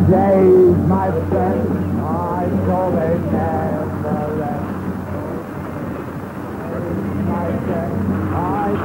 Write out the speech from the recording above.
days, my friend, I know they never end. My friend, I